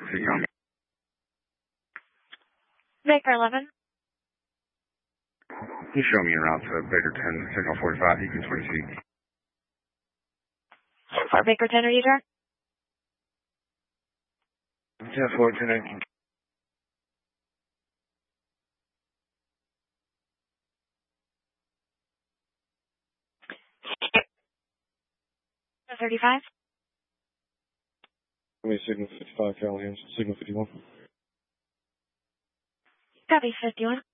Baker 11. You show me around to Baker 10, signal 45, Beacon 22. For Baker 10, are you there? 10 4, 10 19. 35. Signal 55, Callahan, signal 51. Copy 51.